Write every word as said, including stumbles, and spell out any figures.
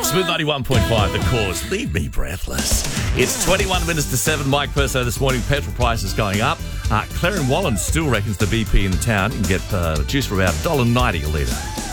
Smooth ninety-one point five, The Cause. Leave me breathless. It's twenty-one minutes to seven. Mike Perso this morning. Petrol prices going up. Uh, Claren Wallen still reckons the B P in the town can get uh, juice for about one dollar ninety a litre.